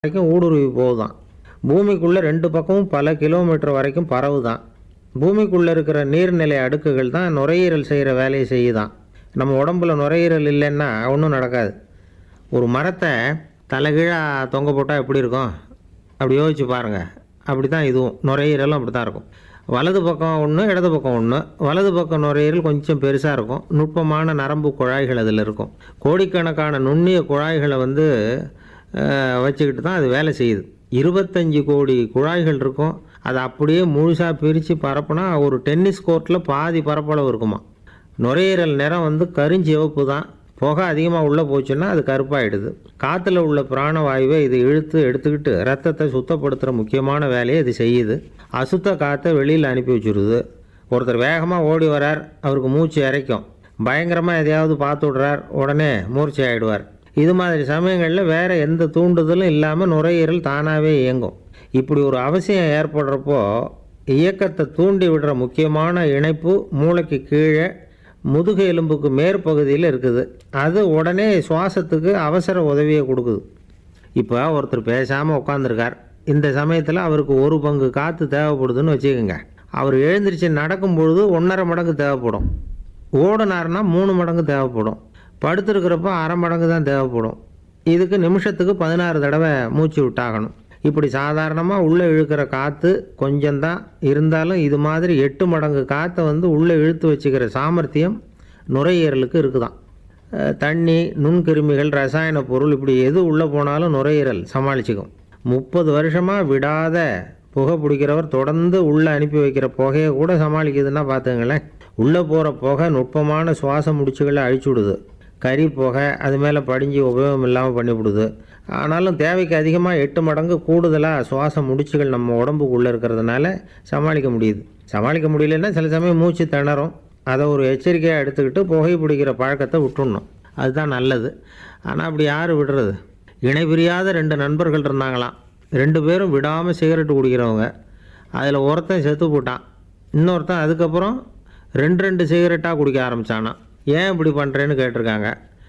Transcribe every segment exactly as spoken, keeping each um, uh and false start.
வரைக்கும் ஊடுருவி போகுதான். பூமிக்குள்ளே ரெண்டு பக்கமும் பல கிலோமீட்டர் வரைக்கும் பரவுதான். பூமிக்குள்ளே இருக்கிற நீர்நிலை அடுக்குகள் தான் நுரையீரல் செய்கிற வேலையை செய்யுதான். நம்ம உடம்புல நுரையீரல் இல்லைன்னா ஒன்றும் நடக்காது. ஒரு மரத்தை தலைகீழாக தொங்க போட்டால் எப்படி இருக்கும் அப்படி யோசிச்சு பாருங்கள். அப்படி தான் இதுவும் நுரையீரலும் அப்படி தான் இருக்கும். வலது பக்கம் ஒன்று, இடது பக்கம் ஒன்று. வலது பக்கம் நுரையீரல் கொஞ்சம் பெருசாக இருக்கும். நுட்பமான நரம்பு குழாய்கள் அதில் இருக்கும். கோடிக்கணக்கான நுண்ணிய குழாய்களை வந்து வச்சுக்கிட்டு தான் அது வேலை செய்யுது. இருபத்தஞ்சி கோடி குழாய்கள் இருக்கும். அதை அப்படியே முழுசாக பிரித்து பரப்புனா ஒரு டென்னிஸ் கோர்ட்டில் பாதி பரப்பளவு இருக்குமா. நுரையீரல் நிறம் வந்து கருஞ்சிவப்பு தான். புகை அதிகமாக உள்ளே போச்சுன்னா அது கருப்பாயிடுது. காற்றுல உள்ள பிராணவாயுவை இது இழுத்து எடுத்துக்கிட்டு ரத்தத்தை சுத்தப்படுத்துகிற முக்கியமான வேலையை இது செய்யுது. அசுத்த காற்றை வெளியில் அனுப்பி வச்சுருது. ஒருத்தர் வேகமாக ஓடி வரார், அவருக்கு மூச்சு இறைக்கும். பயங்கரமாக எதையாவது பார்த்து விடுறார், உடனே மூர்ச்சி ஆகிடுவார். இது மாதிரி சமயங்களில் வேறு எந்த தூண்டுதலும் இல்லாமல் நுரையீரல் தானாகவே இயங்கும். இப்படி ஒரு அவசியம் ஏற்படுறப்போ இயக்கத்தை தூண்டி விடுற முக்கியமான இணைப்பு மூளைக்கு கீழே முதுகு எலும்புக்கு மேற்பகுதியில் இருக்குது. அது உடனே சுவாசத்துக்கு அவசர உதவியை கொடுக்குது. இப்போ ஒருத்தர் பேசாமல் உட்காந்துருக்கார். இந்த சமயத்தில் அவருக்கு ஒரு பங்கு காற்று தேவைப்படுதுன்னு வச்சுக்கோங்க. அவர் எழுந்திரிச்சு நடக்கும் பொழுது ஒன்றரை மடங்கு தேவைப்படும். ஓடினார்னா மூணு மடங்கு தேவைப்படும். படுத்துருக்கிறப்ப அரை மடங்கு தான் தேவைப்படும். இதுக்கு நிமிஷத்துக்கு பதினாறு தடவை மூச்சு விட்டாகணும். இப்படி சாதாரணமாக உள்ளே இழுக்கிற காற்று கொஞ்சம்தான் இருந்தாலும் இது மாதிரி எட்டு மடங்கு காற்றை வந்து உள்ளே இழுத்து வச்சுக்கிற சாமர்த்தியம் நுரையீரலுக்கு இருக்குதான். தண்ணி, நுண்கிருமிகள், ரசாயன பொருள் இப்படி எது உள்ளே போனாலும் நுரையீரல் சமாளிச்சுக்கும். முப்பது வருஷமாக விடாத புகை பிடிக்கிறவர் தொடர்ந்து உள்ளே அனுப்பி வைக்கிற புகையை கூட சமாளிக்குதுன்னா பார்த்துங்களேன். உள்ளே போகிற புகை நுட்பமான சுவாச முடிச்சுகளை அழிச்சு விடுது. கறி புகை அது மேலே படிஞ்சு உபயோகம் இல்லாமல் பண்ணிவிடுது. ஆனாலும் தேவைக்கு அதிகமாக எட்டு மடங்கு கூடுதலாக சுவாச முடிச்சுகள் நம்ம உடம்புக்குள்ளே இருக்கிறதுனால சமாளிக்க முடியுது. சமாளிக்க முடியலன்னா சில சமயம் மூச்சு திணறும். அதை ஒரு எச்சரிக்கையாக எடுத்துக்கிட்டு புகை பிடிக்கிற பழக்கத்தை விட்டுடணும். அதுதான் நல்லது. ஆனால் அப்படி யார் விடுறது? இணை பிரியாத ரெண்டு நண்பர்கள் இருந்தாங்களாம். ரெண்டு பேரும் விடாமல் சிகரெட்டு குடிக்கிறவங்க. அதில் ஒருத்தன் செத்து போட்டான். இன்னொருத்தன் அதுக்கப்புறம் ரெண்டு ரெண்டு சிகரெட்டாக குடிக்க ஆரம்பித்தானான். ஏன் இப்படி பண்ணுறேன்னு கேட்டிருக்காங்க.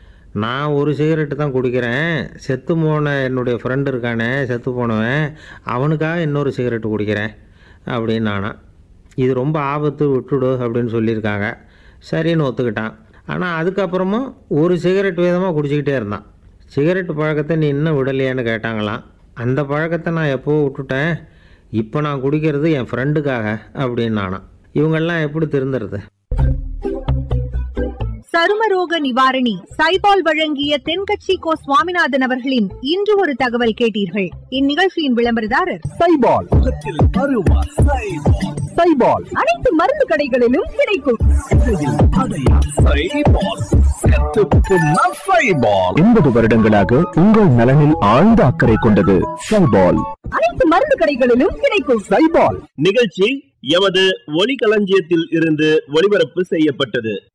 நான் ஒரு சிகரெட்டு தான் குடிக்கிறேன். செத்து போன என்னுடைய ஃப்ரெண்டு இருக்கானே, செத்து போனவன், அவனுக்காக இன்னொரு சிகரெட்டு குடிக்கிறேன் அப்படின்னு நானா. இது ரொம்ப ஆபத்து, விட்டுடு அப்படின்னு சொல்லியிருக்காங்க. சரின்னு ஒத்துக்கிட்டான். ஆனால் அதுக்கப்புறமும் ஒரு சிகரெட் வீதமாக குடிச்சிக்கிட்டே இருந்தான். சிகரெட்டு பழக்கத்தை நீ இன்னும் விடலையான்னு கேட்டாங்களாம். அந்த பழக்கத்தை நான் எப்போ விட்டுட்டேன், இப்போ நான் குடிக்கிறது என் ஃப்ரெண்டுக்காக அப்படின்னு நானா. இவங்கெல்லாம் எப்படி திருந்துறது? சருமரோக நிவாரணி சைபால் வழங்கிய தென்கட்சி கோ சுவாமிநாதன் அவர்களின் இன்று ஒரு தகவல் கேட்டீர்கள். இந்நிகழ்ச்சியின் விளம்பரதாரர் சைபால். சைபால் அனைத்து மருந்து கடைகளிலும் கிடைக்கும். எண்பது வருடங்களாக உங்கள் நலனில் ஆழ்ந்த அக்கறை கொண்டது சைபால். அனைத்து மருந்து கடைகளிலும் கிடைக்கும் சைபால். நிகழ்ச்சி எமது ஒலிகளஞ்சியத்தில் இருந்து ஒளிபரப்பு செய்யப்பட்டது.